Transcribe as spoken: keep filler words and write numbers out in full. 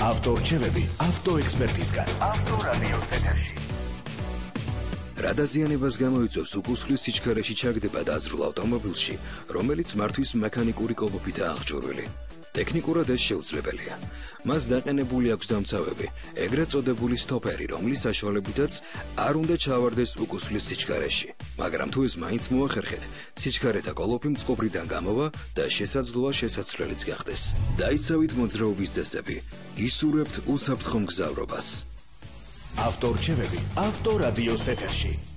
ავტორჩევები ავტოექსპერტისგან. ავტორადიოს ეთერში. რა დაზიანებას გამოიწვევს უკუსხლის სიჩქარეში ჩაგდება დაძრულ ავტომობილში, რომელიც მართვის მექანიკური კოლოფითაა აღჭურვილი. ტექნიკურად ეს შეუძლებელია. მას დაყენებული აქვს დამცავები, ეგრეთ წოდებული სტოპერი, რომლის საშუალებითაც არ უნდა ჩავარდეს უკუსხლის სიჩქარეში. მაგრამ თუ ეს მაინც მოახერხეთ, სიჩქარეთა კოლოფი მწყობრიდან გამოვა და შესაძლოა შესაცვლელიც გახდეს. დაიცავით მოძრაობის წესები, ისურვებთ უსაფრთხო მგზავრობას. ავტორჩევები ავტორადიოს ეთერში.